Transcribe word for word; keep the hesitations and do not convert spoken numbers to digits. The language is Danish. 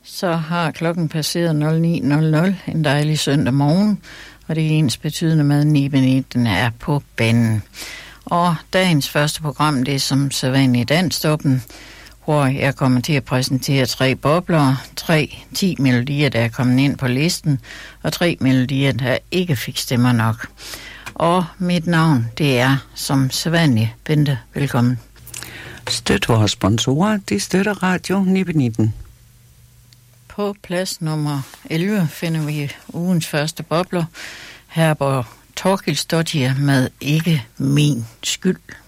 Så har klokken passeret nul ni nul nul en dejlig søndag morgen, og det er ens betydende med, at Nibeniten er på banen. Og dagens første program, det er som sædvanligt Danstoppen, hvor jeg kommer til at præsentere tre bobler, tre ti melodier, der er kommet ind på listen, og tre melodier, der ikke fik stemmer nok. Og mit navn, det er som sædvanligt Bente. Velkommen. Støt vores sponsorer, de støtter Radio Nibeniten. På plads nummer elleve finder vi ugens første bobler. Herborg Torkilsdottir med Ikke min skyld.